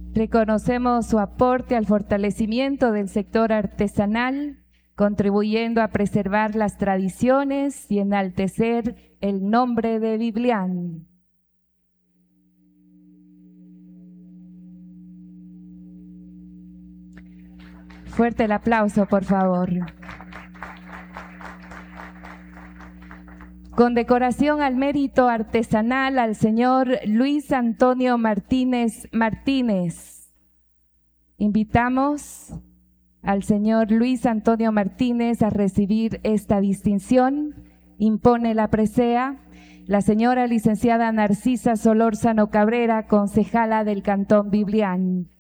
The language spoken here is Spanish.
Reconocemos su aporte al fortalecimiento del sector artesanal, contribuyendo a preservar las tradiciones y enaltecer el nombre de Biblián. Fuerte el aplauso, por favor. Condecoración al mérito artesanal al señor Luis Antonio Martínez Martínez. Invitamos al señor Luis Antonio Martínez a recibir esta distinción. Impone la presea la señora licenciada Narcisa Solórzano Cabrera, concejala del Cantón Biblián.